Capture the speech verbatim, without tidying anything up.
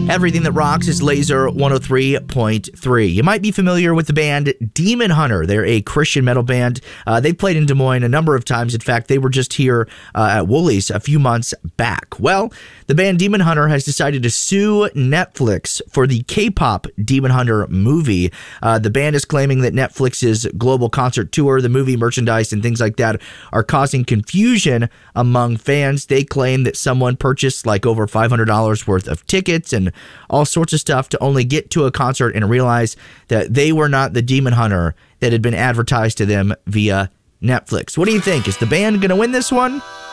Everything that rocks is Laser one oh three point three. You might be familiar with the band Demon Hunter. They're a Christian metal band. Uh, they played in Des Moines a number of times. In fact, they were just here uh, at Woolies a few months back. Well, the band Demon Hunter has decided to sue Netflix for the K-pop Demon Hunter movie. Uh, the band is claiming that Netflix's global concert tour, the movie merchandise, and things like that are causing confusion among fans. They claim that someone purchased like over five hundred dollars worth of tickets and all sorts of stuff to only get to a concert and realize that they were not the Demon Hunter that had been advertised to them via Netflix. What do you think? Is the band going to win this one?